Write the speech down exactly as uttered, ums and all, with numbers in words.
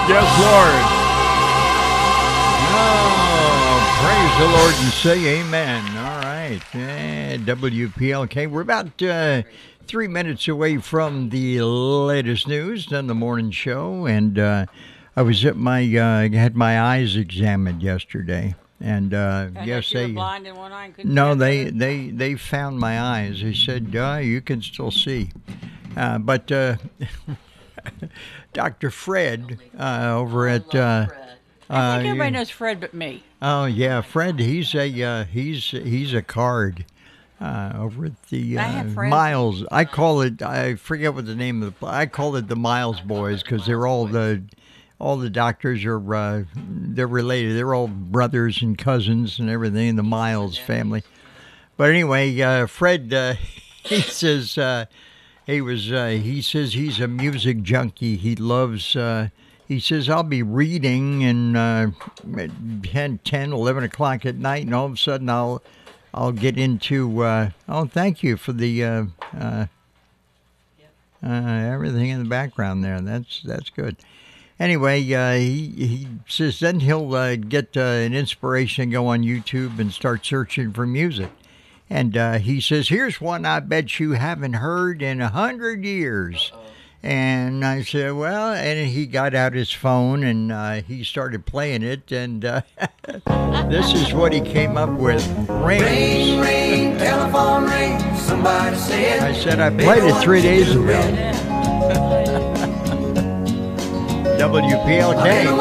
Yes, Lord. Oh, praise the Lord and say amen. All right. Eh, W P L K. We're about uh, three minutes away from the latest news on the morning show. And uh, I was at my, uh, had my eyes examined yesterday. And uh, And yes, you were they. blind in one eye and couldn't No, see they, the other? they, they found my eyes. They said, uh, you can still see. Uh, but uh, Doctor Fred uh, over at. Uh, I think uh, everybody you- knows Fred but me. Oh yeah, Fred. He's a uh, he's he's a card uh, over at the I have uh, friends- Miles. I call it. I forget what the name of the. I call it the Miles Boys because they're all the all the doctors are uh, they're related. They're all brothers and cousins and everything in the Miles family. But anyway, uh, Fred uh, he says uh, he was uh, he says he's a music junkie. He loves. Uh, He says, I'll be reading and uh, at ten, ten, eleven o'clock at night, and all of a sudden I'll I'll get into, uh, oh, thank you for the uh, uh, uh, everything in the background there. That's that's good. Anyway, uh, he, he says then he'll uh, get uh, an inspiration and go on YouTube and start searching for music. And uh, he says, here's one I bet you haven't heard in a hundred years. Uh-oh. And I said, well, and he got out his phone and uh, he started playing it. And uh, this is what he came up with. Rain. Rain, rain, California rain, somebody said. I said, I played it three days ago. W P L K.